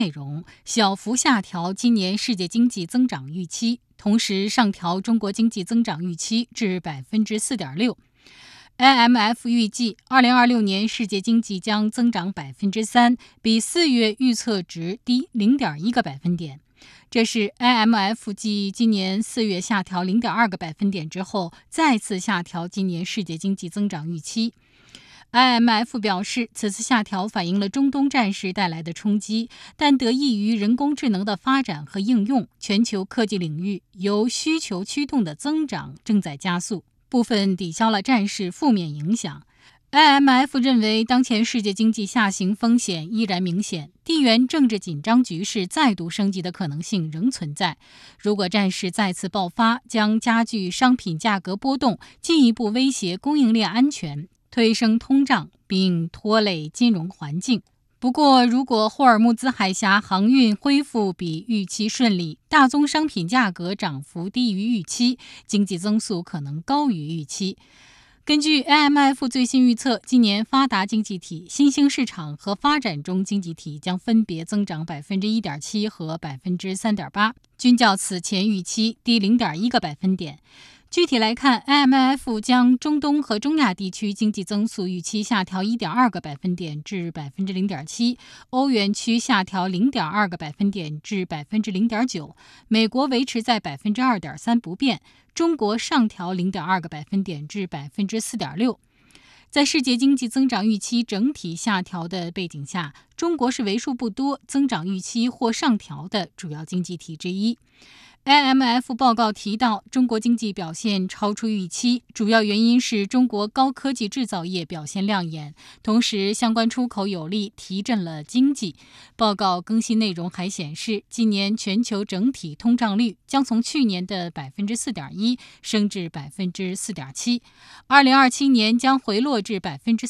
内容，小幅下调今年世界经济增长预期，同时上调中国经济增长预期至 4.6%。IMF 预计2026年世界经济将增长 3%， 比4月预测值低 0.1个百分点。这是 IMF 继今年4月下调 0.2个百分点之后，再次下调今年世界经济增长预期。IMF 表示，此次下调反映了中东战事带来的冲击，但得益于人工智能的发展和应用，全球科技领域由需求驱动的增长正在加速，部分抵消了战事负面影响。IMF 认为，当前世界经济下行风险依然明显，地缘政治紧张局势再度升级的可能性仍存在。如果战事再次爆发，将加剧商品价格波动，进一步威胁供应链安全，推升通胀，并拖累金融环境。不过，如果霍尔木兹海峡航运恢复比预期顺利，大宗商品价格涨幅低于预期，经济增速可能高于预期。根据 IMF 最新预测，今年发达经济体、新兴市场和发展中经济体将分别增长 1.7% 和 3.8%， 均较此前预期低 0.1个百分点。具体来看， IMF 将中东和中亚地区经济增速预期下调 1.2个百分点至 0.7%， 欧元区下调 0.2个百分点至 0.9%， 美国维持在 2.3% 不变，中国上调 0.2个百分点至 4.6%。在世界经济增长预期整体下调的背景下，中国是为数不多增长预期或上调的主要经济体之一。IMF 报告提到，中国经济表现超出预期，主要原因是中国高科技制造业表现亮眼，同时相关出口有力，提振了经济。报告更新内容还显示，今年全球整体通胀率将从去年的 4.1% 升至 4.7%，2027年将回落至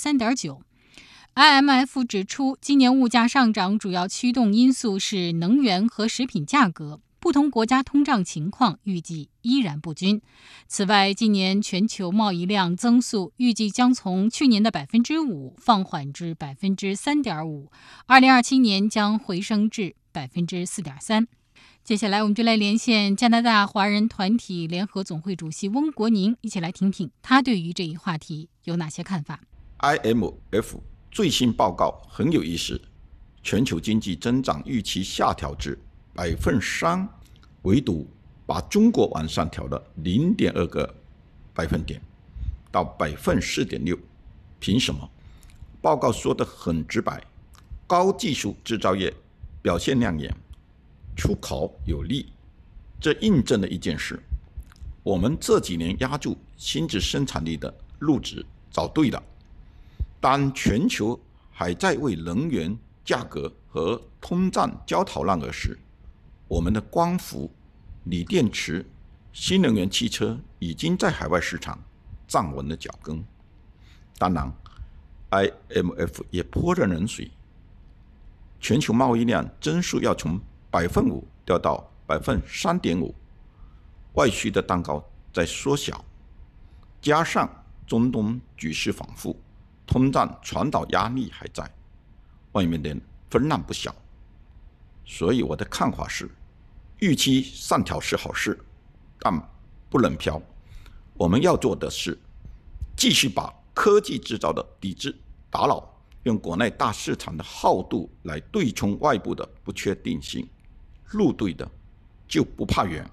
3.9%。IMF 指出，今年物价上涨主要驱动因素是能源和食品价格，不同国家通胀情况预计依然不均。此外，今年全球贸易量增速预计将从去年的 5% 放缓至 3.5%，2027年将回升至 4.3%。接下来我们就来连线加拿大华人团体联合总会主席翁国宁，一起来听听他对于这一话题有哪些看法。 IMF 最新报告很有意思，全球经济增长预期下调至 3%， 唯独把中国往上调了 0.2个百分点到 4.6%。 凭什么？报告说得很直白，高技术制造业表现亮眼，出口有利，这印证了一件事，我们这几年压住新质生产力的路子找对了。当全球还在为能源价格和通胀焦头烂额时，我们的光伏、锂电池、新能源汽车已经在海外市场站稳了脚跟。当然 IMF 也泼了冷水，全球贸易量增速要从 5% 掉到 3.5%， 外需的蛋糕在缩小，加上中东局势反复，通胀传导压力还在，外面的风浪不小。所以我的看法是，预期上调是好事，但不能飘。我们要做的是继续把科技制造的底子打牢，用国内大市场的厚度来对冲外部的不确定性。路对的就不怕远。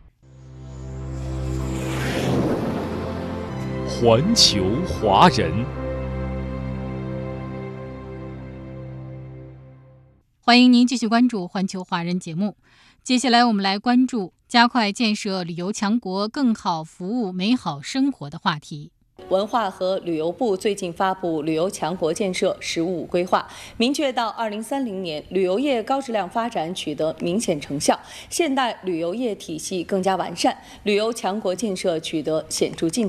环球华人， 欢迎您继续关注环球华人节目。接下来我们来关注加快建设旅游强国，更好服务美好生活的话题。 文化和旅游部最近发布旅游强国建设“十五五”规划，明确到2030年，旅游业高质量发展取得明显成效，现代旅游业体系更加完善，旅游强国建设取得显著进展。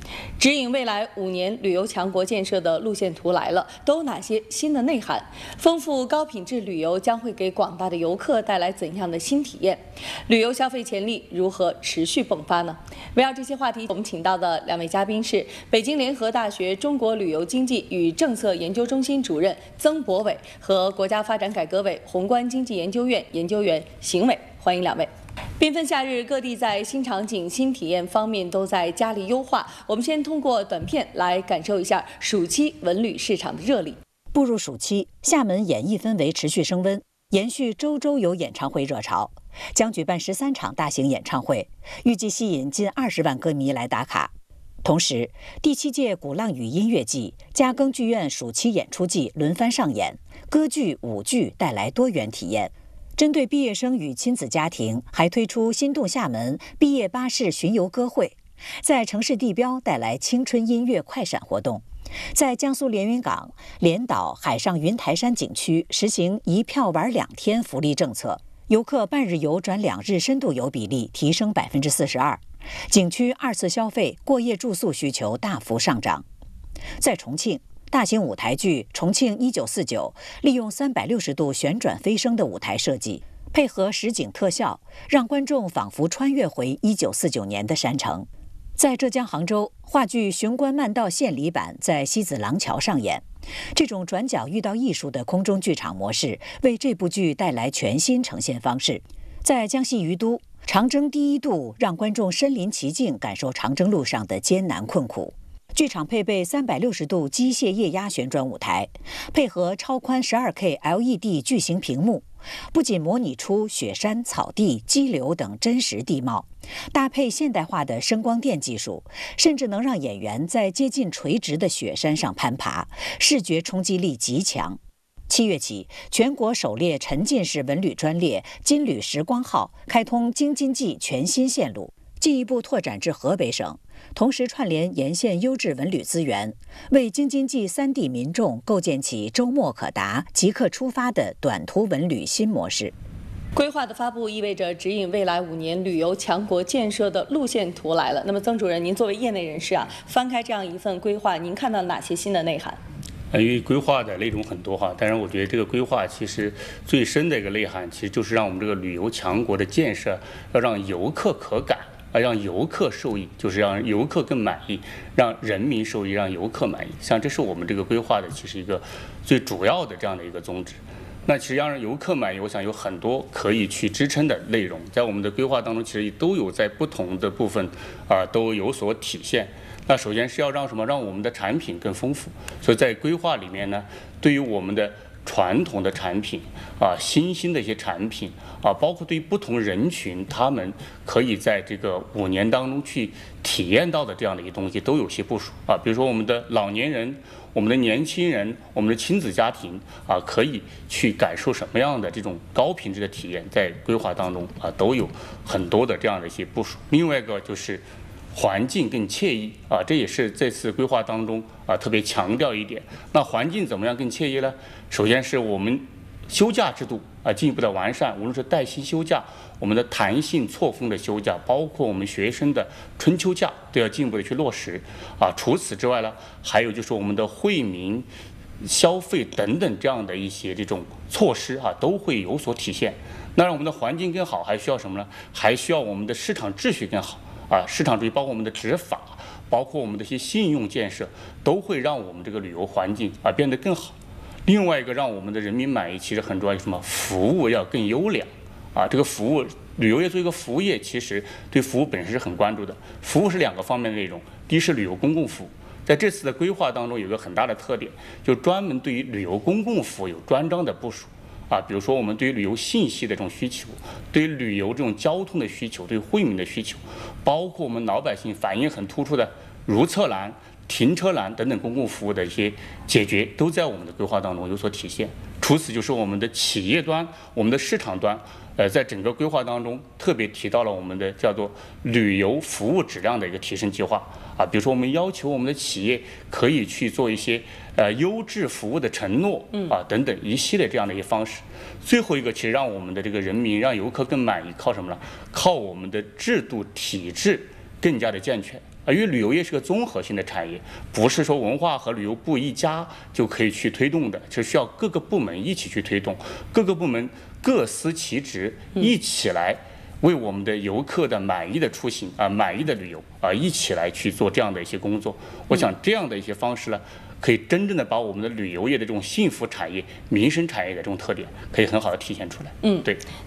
指引未来5年旅游强国建设的路线图来了，都有哪些新的内涵？丰富高品质旅游将会给广大的游客带来怎样的新体验？旅游消费潜力如何持续迸发呢？围绕这些话题，我们请到的2位嘉宾是北京联合大学中国旅游经济与政策研究中心主任曾博伟和国家发展改革委宏观经济研究院研究员邢伟，欢迎2位。缤纷夏日，各地在新场景、新体验方面都在加力优化。我们先通过短片来感受一下暑期文旅市场的热力。 步入暑期，厦门演艺氛围持续升温，延续周有演唱会热潮，将举办13场大型演唱会，预计吸引近20万歌迷来打卡。同时，第7届鼓浪屿音乐季、嘉庚剧院暑期演出季轮番上演，歌剧、舞剧带来多元体验。针对毕业生与亲子家庭，还推出心动厦门毕业巴士巡游歌会，在城市地标带来青春音乐快闪活动。在江苏连云港、连岛海上云台山景区实行1票玩2天福利政策，游客半日游转2日深度游比例提升42%，景区2次消费、过夜住宿需求大幅上涨。在重庆，大型舞台剧《重庆1949》利用360度旋转飞升的舞台设计，配合实景特效，让观众仿佛穿越回1949年的山城。在浙江杭州，话剧《雄关漫道献礼版》在西子廊桥上演。这种转角遇到艺术的空中剧场模式，为这部剧带来全新呈现方式。在江西余都，长征第1渡让观众身临其境，感受长征路上的艰难困苦。剧场配备360度机械液压旋转舞台，配合超宽12K LED 巨型屏幕，不仅模拟出雪山、草地、激流等真实地貌，搭配现代化的声光电技术，甚至能让演员在接近垂直的雪山上攀爬，视觉冲击力极强。7月起，全国首列沉浸式文旅专列金旅时光号开通京津冀全新线路，进一步拓展至河北省，同时串联沿线优质文旅资源，为京津冀3地民众构建起周末可达、即刻出发的短途文旅新模式。 规划的发布意味着指引未来5年旅游强国建设的路线图来了。那么，曾主任，您作为业内人士翻开这样一份规划，您看到哪些新的内涵？ 因为规划的内容很多但是我觉得这个规划其实最深的一个内涵，其实就是让我们这个旅游强国的建设要让游客可感。让游客受益，就是让游客更满意，让人民受益，让游客满意。像这是我们这个规划的其实一个最主要的这样的一个宗旨。那其实让游客满意，我想有很多可以去支撑的内容，在我们的规划当中，其实都有在不同的部分都有所体现。那首先是要让什么？让我们的产品更丰富。所以在规划里面呢，对于我们的传统的产品新兴的一些产品包括对于不同人群，他们可以在这个5年当中去体验到的这样的一个东西，都有些部署比如说我们的老年人、我们的年轻人、我们的亲子家庭可以去感受什么样的这种高品质的体验，在规划当中都有很多的这样的一些部署。另外一个就是环境更惬意这也是这次规划当中特别强调一点。那环境怎么样更惬意呢？首先是我们休假制度进一步的完善，无论是带薪休假、我们的弹性错峰的休假，包括我们学生的春秋假，都要进一步的去落实除此之外呢，还有就是我们的惠民消费等等这样的一些这种措施都会有所体现。那让我们的环境更好，还需要什么呢？还需要我们的市场秩序更好市场秩序包括我们的执法，包括我们的一些信用建设，都会让我们这个旅游环境变得更好。另外一个让我们的人民满意，其实很重要，什么？服务要更优良这个服务，旅游业作为一个服务业，其实对服务本身是很关注的。服务是2个方面的内容，第一是旅游公共服务，在这次的规划当中有一个很大的特点，就专门对于旅游公共服务有专章的部署比如说我们对于旅游信息的这种需求，对于旅游这种交通的需求，对于惠民的需求，包括我们老百姓反映很突出的如厕栏、停车栏等等公共服务的一些解决，都在我们的规划当中有所体现。除此就是我们的企业端、我们的市场端，在整个规划当中特别提到了我们的叫做旅游服务质量的一个提升计划比如说我们要求我们的企业可以去做一些优质服务的承诺等等一系列这样的一些方式。最后一个，其实让我们的这个人民、让游客更满意，靠什么呢？靠我们的制度体制更加的健全因为旅游业是个综合性的产业，不是说文化和旅游部一家就可以去推动的，是需要各个部门一起去推动，各个部门各司其职，一起来为我们的游客的满意的出行满意的旅游一起来去做这样的一些工作。我想这样的一些方式呢，可以真正的把我们的旅游业的这种幸福产业、民生产业的这种特点，可以很好的体现出来。对。